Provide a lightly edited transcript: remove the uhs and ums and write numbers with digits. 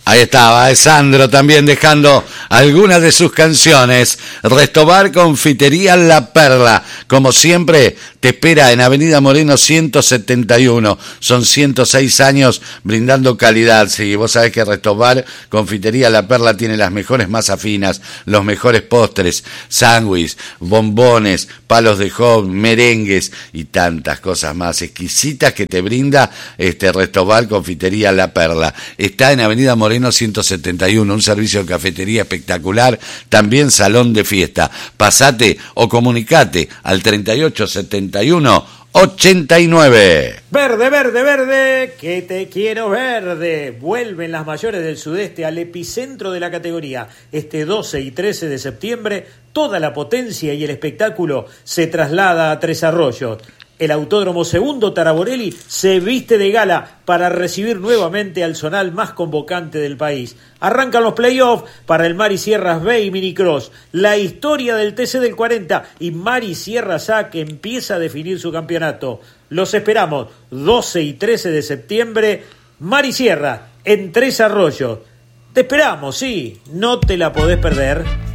Ahí estaba Sandro también dejando algunas de sus canciones. Restobar Confitería La Perla, como siempre, te espera en Avenida Moreno 171. Son 106 años brindando calidad. Sí, vos sabés que Restobar Confitería La Perla tiene las mejores masas finas, los mejores postres, sándwiches, bombones, palos de hot, merengues y tantas cosas más exquisitas que te brinda Restobar Confitería La Perla. Está en Avenida Moreno 171, un servicio de cafetería espectacular, también salón de fiesta. Pasate o comunicate al 3871 89. Verde, verde, verde, que te quiero verde. Vuelven las mayores del sudeste al epicentro de la categoría. Este 12 y 13 de septiembre, toda la potencia y el espectáculo se traslada a Tres Arroyos. El Autódromo Segundo Taraborelli se viste de gala para recibir nuevamente al zonal más convocante del país. Arrancan los playoffs para el Mari Sierras B y Minicross. La historia del TC del 40 y Mari Sierras A que empieza a definir su campeonato. Los esperamos 12 y 13 de septiembre. Mari Sierra en Tres Arroyos. Te esperamos, sí, no te la podés perder.